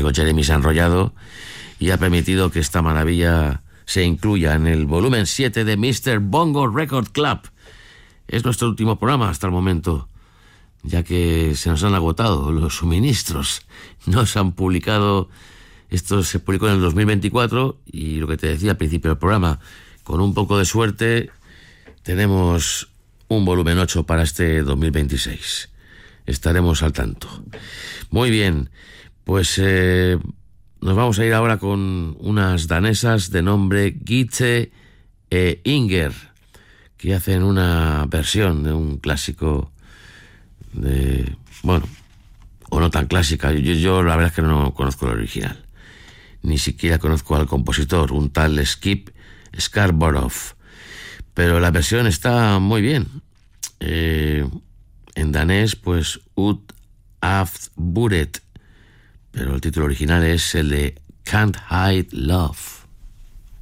amigo Jeremy se ha enrollado y ha permitido que esta maravilla se incluya en el volumen 7 de Mr. Bongo Record Club. Es nuestro último programa hasta el momento, ya que se nos han agotado los suministros. Esto se publicó en el 2024 y lo que te decía al principio del programa, con un poco de suerte tenemos un volumen 8 para este 2026. Estaremos al tanto. Muy bien, pues nos vamos a ir ahora con unas danesas de nombre Gitte e Inger, que hacen una versión de un clásico de... bueno, o no tan clásica. Yo la verdad es que no conozco el original. Ni siquiera conozco al compositor, un tal Skip Scarborough. Pero la versión está muy bien. En danés, pues Ut Aft Buret. Pero el título original es el de Can't Hide Love.